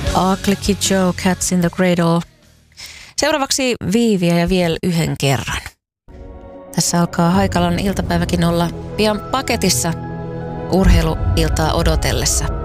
Ugly Kid Joe, Cats in the Cradle. Seuraavaksi Viiviä ja vielä yhden kerran. Tässä alkaa Haikalan iltapäiväkin olla pian paketissa urheiluiltaa odotellessa.